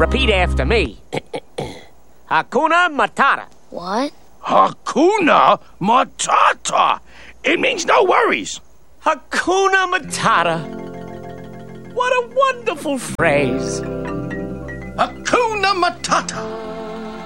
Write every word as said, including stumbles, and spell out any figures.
Repeat after me. Hakuna Matata. What? Hakuna Matata. It means no worries. Hakuna Matata. What a wonderful phrase. Hakuna Matata.